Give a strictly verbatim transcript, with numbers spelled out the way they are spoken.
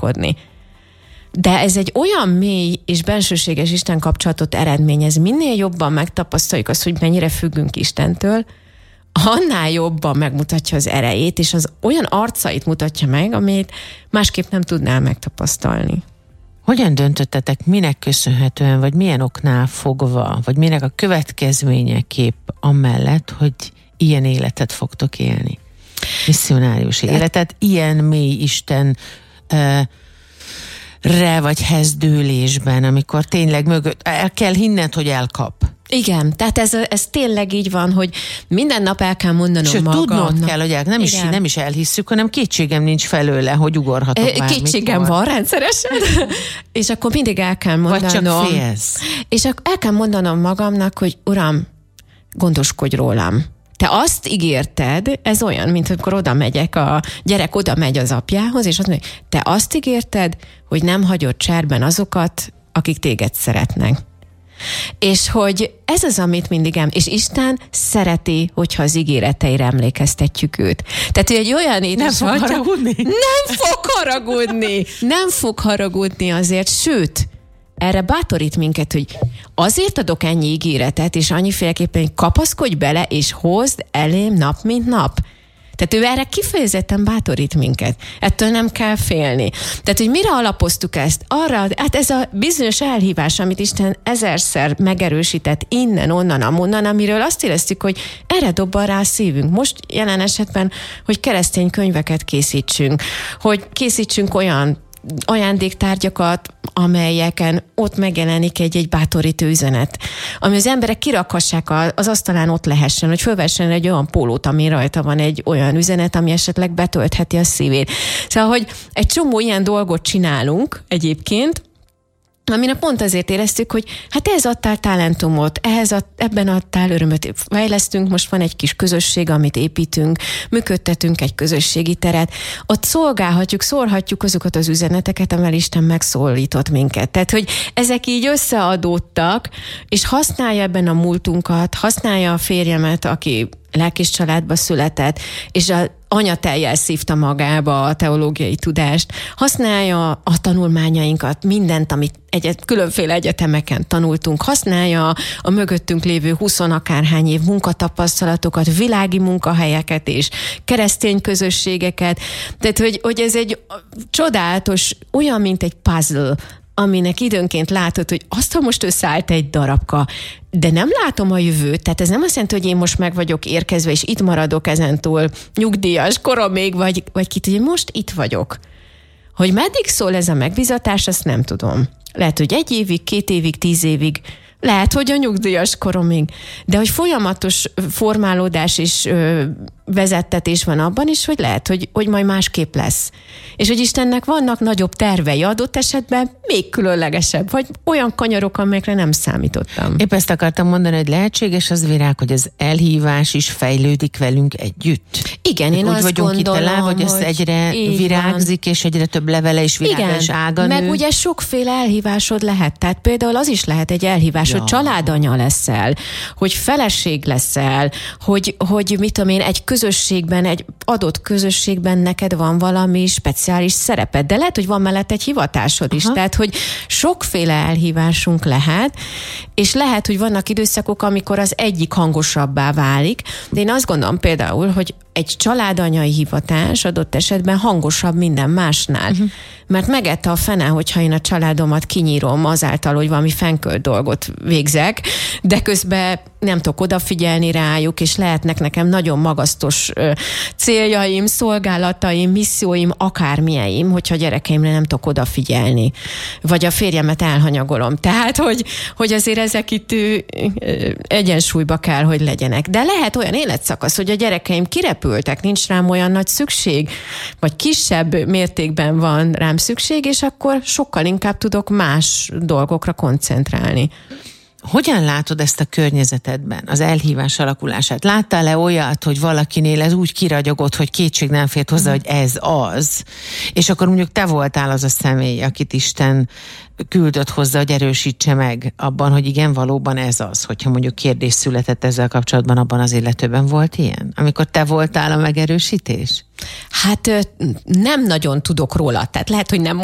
gondolkodni. De ez egy olyan mély és bensőséges Isten kapcsolatot eredményez. Minél jobban megtapasztaljuk azt, hogy mennyire függünk Istentől, annál jobban megmutatja az erejét, és az olyan arcait mutatja meg, amit másképp nem tudnál megtapasztalni. Hogyan döntöttetek, minek köszönhetően, vagy milyen oknál fogva, vagy minek a következményeképp amellett, hogy ilyen életet fogtok élni? Misszionárius életet, ilyen mély Isten uh, re vagy hezdőlésben, amikor tényleg mögött el kell hinned, hogy elkap. Igen, tehát ez, ez tényleg így van, hogy minden nap el kell mondanom Sőt, magamnak. tudnod kell, hogy el, nem, is, nem is elhisszük, hanem kétségem nincs felőle, hogy ugorhatok bármikor. Kétségem van rendszeresen, és akkor mindig el kell mondanom. Vagy csak félsz. És akkor el kell mondanom magamnak, hogy Uram, gondoskodj rólam. Te azt ígérted, ez olyan, mint amikor oda megyek, a gyerek oda megy az apjához, és azt mondja, te azt ígérted, hogy nem hagyod cserben azokat, akik téged szeretnek. És hogy ez az, amit mindig em, és Isten szereti, hogyha az ígéreteire emlékeztetjük őt. Tehát, hogy egy olyan édes nem fog haragudni. Nem fog haragudni. Nem fog haragudni azért, sőt, erre bátorít minket, hogy azért adok ennyi ígéretet, és annyiféleképpen, hogy kapaszkodj bele, és hozd elém nap, mint nap. Tehát ő erre kifejezetten bátorít minket. Ettől nem kell félni. Tehát, hogy mire alapoztuk ezt? Arra, hát ez a bizonyos elhívás, amit Isten ezerszer megerősített innen, onnan, amonnan, amiről azt éreztük, hogy erre dobban rá a szívünk. Most jelen esetben, hogy keresztény könyveket készítsünk, hogy készítsünk olyan ajándéktárgyakat, amelyeken ott megjelenik egy-egy bátorító üzenet, ami az emberek kirakhassák az asztalán, ott lehessen, hogy fölvessen egy olyan pólót, ami rajta van egy olyan üzenet, ami esetleg betöltheti a szívét. Szóval, hogy egy csomó ilyen dolgot csinálunk egyébként, aminek pont azért éreztük, hogy hát ehhez adtál talentumot, ehhez ad, ebben adtál örömöt, fejlesztünk, most van egy kis közösség, amit építünk, működtetünk egy közösségi teret, ott szolgálhatjuk, szórhatjuk azokat az üzeneteket, amely Isten megszólított minket. Tehát, hogy ezek így összeadódtak, és használja ebben a múltunkat, használja a férjemet, aki lelkis családba született, és a anyatejjel szívta magába a teológiai tudást, használja a tanulmányainkat, mindent, amit egyet, különféle egyetemeken tanultunk, használja a mögöttünk lévő huszonakárhány év munkatapasztalatokat, világi munkahelyeket és keresztény közösségeket. Tehát, hogy, hogy ez egy csodálatos, olyan, mint egy puzzle, aminek időnként látod, hogy azt, ha most összeállt egy darabka, de nem látom a jövőt, tehát ez nem azt jelenti, hogy én most meg vagyok érkezve, és itt maradok ezentúl nyugdíjas koromig, vagy, vagy ki tudja, most itt vagyok. Hogy meddig szól ez a megbizatás, azt nem tudom. Lehet, hogy egy évig, két évig, tíz évig, lehet, hogy a nyugdíjas koromig, de hogy folyamatos formálódás és ö, vezettetés van abban is, hogy lehet, hogy, hogy majd másképp lesz. És hogy Istennek vannak nagyobb tervei, adott esetben még különlegesebb, vagy olyan kanyarok, amelyekre nem számítottam. Épp ezt akartam mondani, hogy lehetséges az virág, hogy az elhívás is fejlődik velünk együtt. Igen, én úgy azt vagyunk gondolom, kitalálva, hogy ez egyre virágzik, van. És egyre több levele és virága és ága nő. Meg ugye sokféle elhívásod lehet. Tehát például az is lehet egy elhívás, ja. hogy családanya leszel, hogy feleség leszel, hogy, hogy mit tudom én, egy közösségben, egy adott közösségben neked van valami speciális szereped, de lehet, hogy van mellett egy hivatásod is. Aha. Tehát, hogy sokféle elhívásunk lehet, és lehet, hogy vannak időszakok, amikor az egyik hangosabbá válik, de én azt gondolom például, hogy egy családanyai hivatás adott esetben hangosabb minden másnál. Uh-huh. Mert megette a fene, hogyha én a családomat kinyírom azáltal, hogy valami fenkölt dolgot végzek, de közben nem tudok odafigyelni rájuk, és lehetnek nekem nagyon magasztos ö, céljaim, szolgálataim, misszióim, akármilyeim, hogyha gyerekeimre nem tudok odafigyelni. Vagy a férjemet elhanyagolom. Tehát, hogy, hogy azért ezek itt ö, ö, egyensúlyba kell, hogy legyenek. De lehet olyan életszakasz, hogy a gyerekeim kirepültek, nincs rám olyan nagy szükség, vagy kisebb mértékben van rám szükség, és akkor sokkal inkább tudok más dolgokra koncentrálni. Hogyan látod ezt a környezetedben, az elhívás alakulását? Láttál-e olyat, hogy valakinél ez úgy kiragyogott, hogy kétség nem fért hozzá, hogy ez az, és akkor mondjuk te voltál az a személy, akit Isten küldött hozzá, hogy erősítse meg abban, hogy igen, valóban ez az, hogyha mondjuk kérdés született ezzel kapcsolatban, abban az illetőben volt ilyen? Amikor te voltál a megerősítés? Hát nem nagyon tudok róla, tehát lehet, hogy nem